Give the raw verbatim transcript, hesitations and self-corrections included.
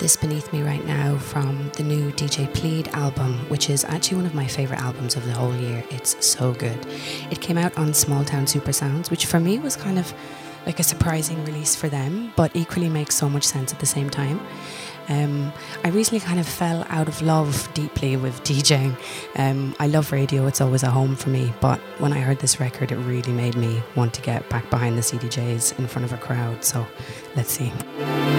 This Beneath Me right now from the new D J Plead album, which is actually one of my favourite albums of the whole year. It's so good. It came out on Small Town Super Sounds, which for me was kind of like a surprising release for them, but equally makes so much sense at the same time. Um, I recently kind of fell out of love deeply with DJing. Um, I love radio, it's always a home for me, but when I heard this record, it really made me want to get back behind the C D Js in front of a crowd, so let's see.